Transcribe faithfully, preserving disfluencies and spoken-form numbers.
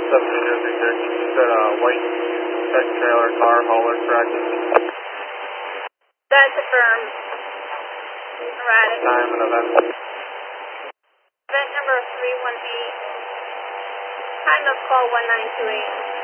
seven zero three six. You said a white tech trailer car hauler, correct? That's affirmed. Erratic. Time and event. Event number three one eight. Time of call one nine two eight.